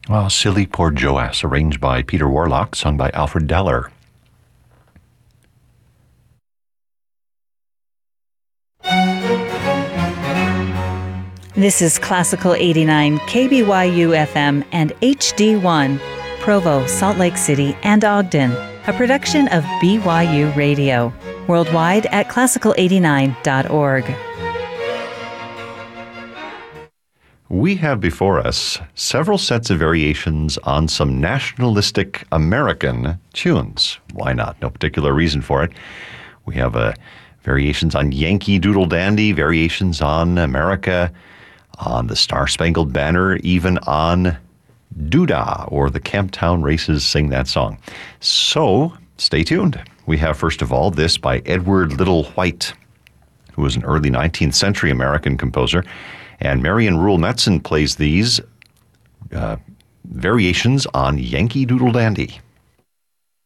Oh, Silly Poor Joass, arranged by Peter Warlock, sung by Alfred Deller. This is Classical 89, KBYU FM and HD1, Provo, Salt Lake City, and Ogden, a production of BYU Radio, worldwide at classical89.org. We have before us several sets of variations on some nationalistic American tunes. Why not? No particular reason for it. We have variations on Yankee Doodle Dandy, variations on America, on the Star-Spangled Banner, even on Doodah, or the Camptown Races Sing That Song. So, stay tuned. We have, first of all, this by Edward Little White, who was an early 19th century American composer, and Marion Rule Metzen plays these variations on Yankee Doodle Dandy.